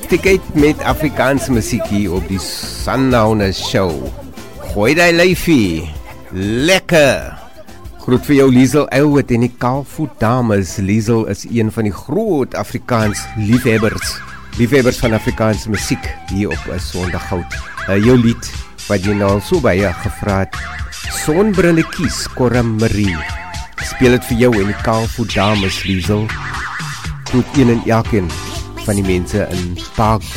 Sophisticated met Afrikaanse muziek hier op die Sundowner Show. Gooi die lyfie, lekker! Groet vir jou Liesel Eilwood en die Kaalvoet dames. Liesel is een van die groot Afrikaans liefhebbers van Afrikaanse muziek hier op Sondaggoud. Jou lied wat jy nou al so baie gevra het, Sonbrilletjies, Cora Marie. Speel het vir jou en die Kaalvoet dames, Liesel. Groet een en elkeen van die mense in Park